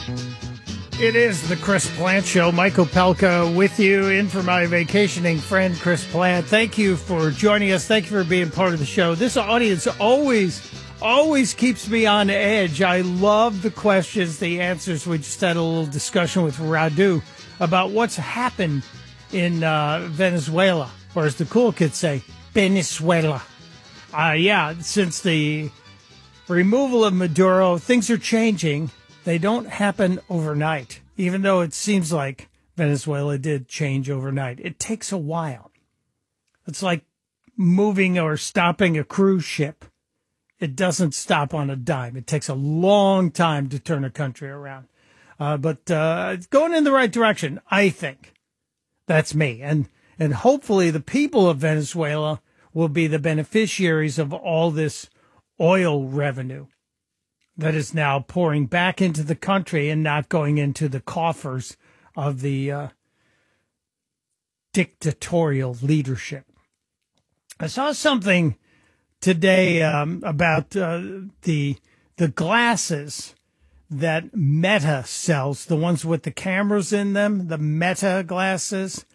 It is the Chris Plant Show. Michael Pelka with you, in for my vacationing friend, Chris Plant. Thank you for joining us. Thank you for being part of the show. This audience always keeps me on edge. I love the questions, the answers. We just had a little discussion with Radu about what's happened in Venezuela, or as the cool kids say, Venezuela. Since the removal of Maduro, things are changing. They don't happen overnight, even though it seems like Venezuela did change overnight. It takes a while. It's like moving or stopping a cruise ship. It doesn't stop on a dime. It takes a long time to turn a country around. But it's going in the right direction, I think. That's me. And hopefully the people of Venezuela will be the beneficiaries of all this oil revenue that is now pouring back into the country and not going into the coffers of the dictatorial leadership. I saw something today about the glasses that Meta sells, the ones with the cameras in them, the Meta glasses.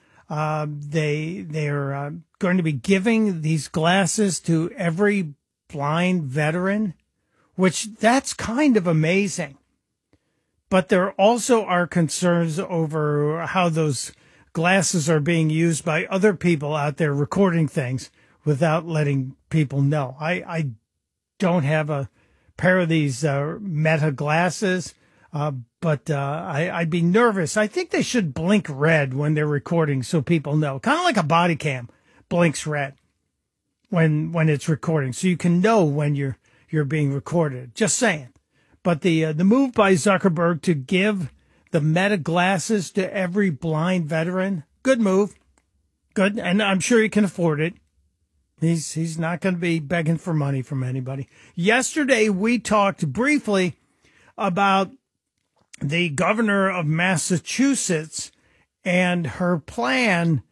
They're going to be giving these glasses to every blind veteran, which that's kind of amazing. But there also are concerns over how those glasses are being used by other people out there recording things without letting people know. I don't have a pair of these Meta glasses, but I'd be nervous. I think they should blink red when they're recording so people know. Kind of like a body cam blinks red when it's recording, so you can know when you're being recorded. Just saying. But the move by Zuckerberg to give the Meta glasses to every blind veteran, good move. Good. And I'm sure he can afford it. He's not going to be begging for money from anybody. Yesterday, we talked briefly about the governor of Massachusetts and her plan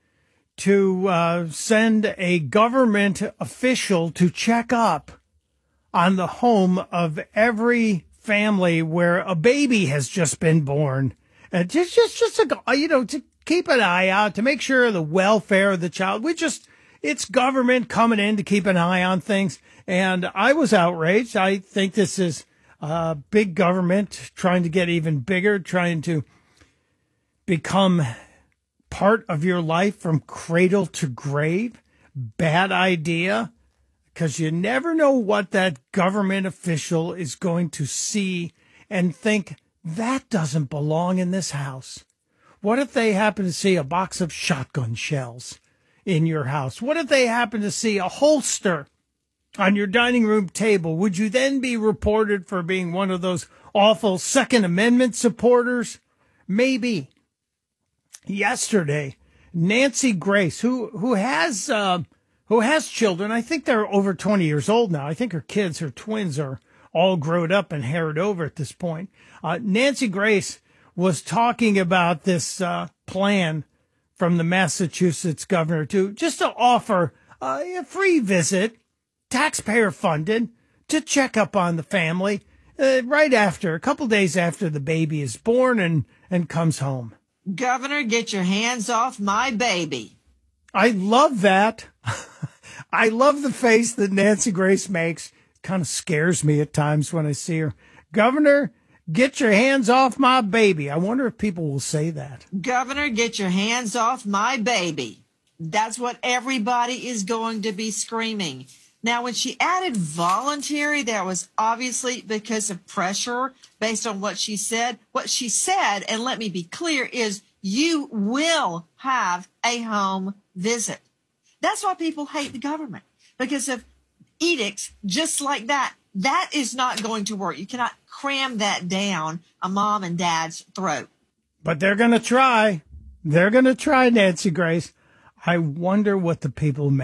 to send a government official to check up on the home of every family where a baby has just been born, and just to keep an eye out, to make sure the welfare of the child. It's government coming in to keep an eye on things, and I was outraged. I think this is big government trying to get even bigger, trying to become part of your life from cradle to grave. Bad idea. Because you never know what that government official is going to see and think, that doesn't belong in this house. What if they happen to see a box of shotgun shells in your house? What if they happen to see a holster on your dining room table? Would you then be reported for being one of those awful Second Amendment supporters? Maybe. Yesterday, Nancy Grace, who has children. I think they're over 20 years old now. I think her twins are all grown up and haired over at this point. Nancy Grace was talking about this plan from the Massachusetts governor to offer a free visit, taxpayer funded, to check up on the family a couple days after the baby is born and comes home. Governor, get your hands off my baby. I love that. I love the face that Nancy Grace makes. Kind of scares me at times when I see her. Governor, get your hands off my baby. I wonder if people will say that. Governor, get your hands off my baby. That's what everybody is going to be screaming. Now, when she added voluntary, that was obviously because of pressure based on what she said. What she said, and let me be clear, is you will have a home visit. That's why people hate the government, because of edicts just like that. That is not going to work. You cannot cram that down a mom and dad's throat. But they're going to try. They're going to try, Nancy Grace. I wonder what the people